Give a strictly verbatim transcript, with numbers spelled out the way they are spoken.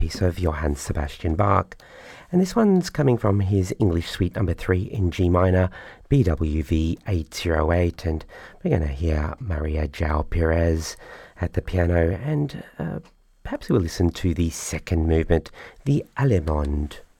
piece of Johann Sebastian Bach. And this one's coming from his English Suite number three in G minor, B W V eight oh eight. And we're going to hear Maria João Pires at the piano, and uh, perhaps we'll listen to the second movement, the Allemande.